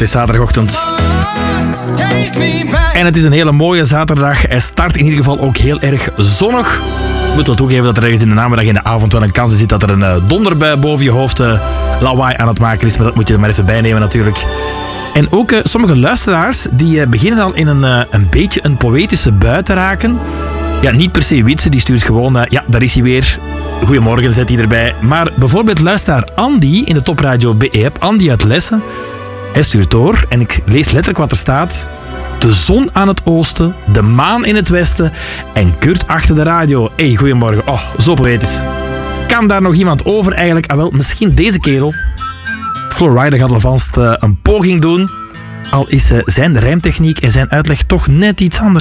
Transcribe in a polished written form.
is zaterdagochtend. En het is een hele mooie zaterdag. Hij start in ieder geval ook heel erg zonnig. Ik moet wel toegeven dat er ergens in de namiddag en de avond wel een kans zit dat er een donderbui boven je hoofd lawaai aan het maken is. Maar dat moet je er maar even bij nemen natuurlijk. En ook sommige luisteraars die beginnen al in een beetje een poëtische bui te raken. Ja, niet per se Witse, die stuurt gewoon... ja, daar is hij weer. Goedemorgen, zet hij erbij. Maar bijvoorbeeld luisteraar Andy in de Top Radio BE-app. Andy uit Lessen. Hij stuurt door en ik lees letterlijk wat er staat. De zon aan het oosten, de maan in het westen en Kurt achter de radio. Hey, goedemorgen. Oh, zo poëtisch. Kan daar nog iemand over eigenlijk? Ah, wel, misschien deze kerel. Flowrider gaat alvast een poging doen. Al is zijn rijmtechniek en zijn uitleg toch net iets anders.